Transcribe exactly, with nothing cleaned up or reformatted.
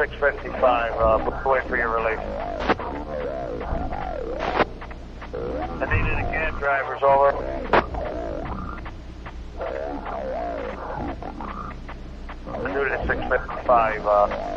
six fifty-five, uh, wait for your release. I need it again, drivers, over. I do it at six fifty-five, uh.